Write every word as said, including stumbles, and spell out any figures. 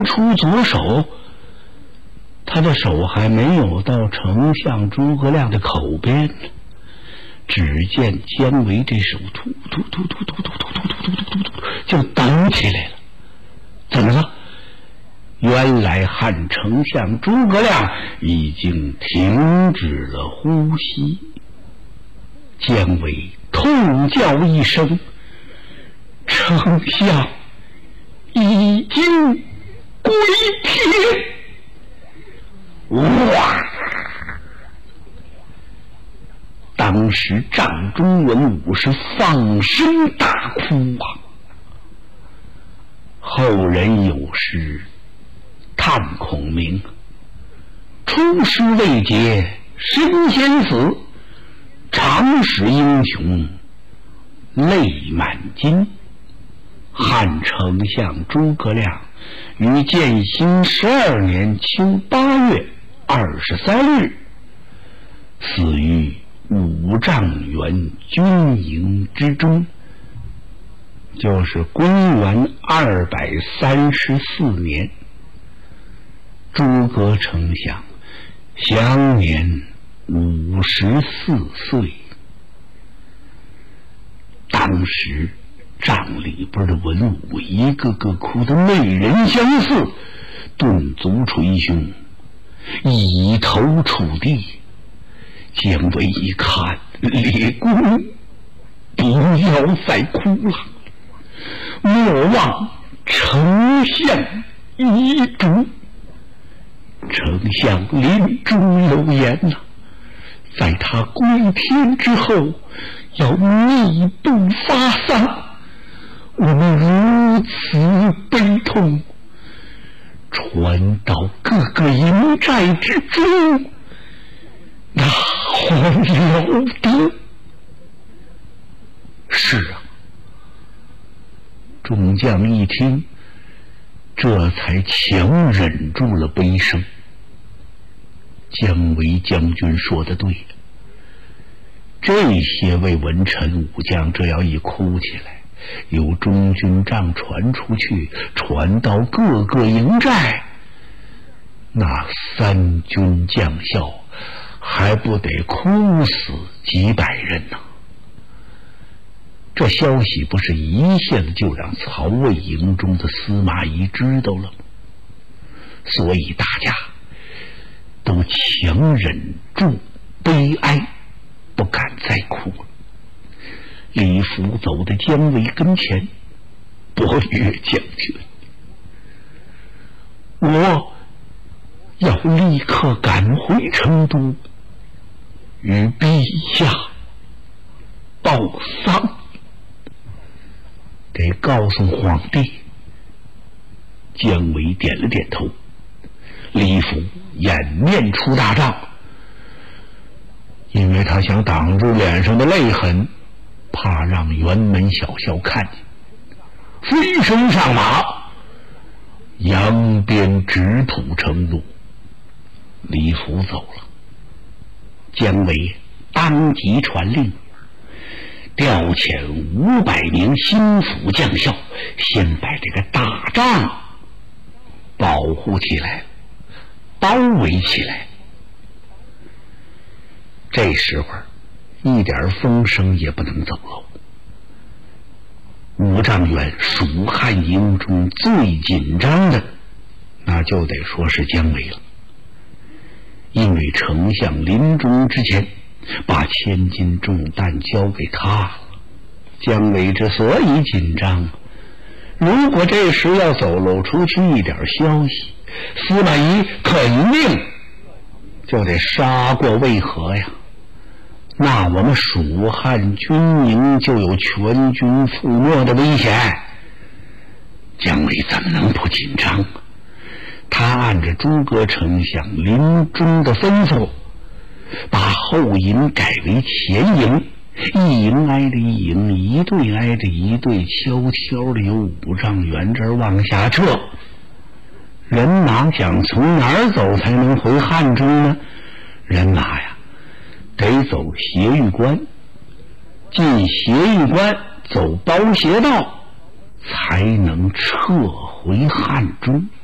出左手，他的手还没有到丞相诸葛亮的口边，只见姜维这手突突突突突突突突突突突突就抖起来了。怎么了？原来汉丞相诸葛亮已经停止了呼吸。姜维痛叫一声：“丞相已经归天！”哇！当时帐中文武是放声大哭啊。后人有诗叹孔明：“出师未捷身先死，长使英雄泪满襟。”汉丞相诸葛亮于建兴十二年秋八月二十三日死于五丈原军营之中，就是公元二百三十四年。诸葛丞相享年五十四岁。当时帐里边的文武一个个哭得媚人相似，顿足捶胸，以头触地。姜维一看，列公不要再哭了，莫忘丞相遗嘱。丞相临终有言呐、啊，在他归天之后，要密不发丧。我们如此悲痛，传到各个营寨之中，那还了得？是啊，众将一听，这才强忍住了悲声。姜维将军说得对，这些位文臣武将这要一哭起来，由中军帐传出去，传到各个营寨，那三军将校还不得哭死几百人呢？这消息不是一下子就让曹魏营中的司马懿知道了吗？所以大家都强忍住悲哀，不敢再哭了。李福走到姜维跟前：“伯越将军，我要立刻赶回成都，与陛下报丧，得告诉皇帝。”姜维点了点头。李福掩面出大帐，因为他想挡住脸上的泪痕，怕让辕门小校看见，飞身上马，扬鞭直扑成都。李福走了，姜维当即传令，调遣五百名心腹将校，先把这个大帐保护起来，包围起来。这时候一点风声也不能走漏。五丈原蜀汉营中最紧张的，那就得说是姜维了。因为丞相临终之前把千斤重担交给他了，姜维之所以紧张，如果这时要走漏出去一点消息，司马懿肯定就得杀过渭河呀，那我们蜀汉军营就有全军覆没的危险。姜维怎么能不紧张？他按着诸葛丞相临终的吩咐，把后营改为前营，一营挨着一营，一队挨着一队，悄悄的由五丈原这儿往下撤。人马想从哪儿走才能回汉中呢？人马呀，得走斜峪关，进斜峪关走包斜道，才能撤回汉中。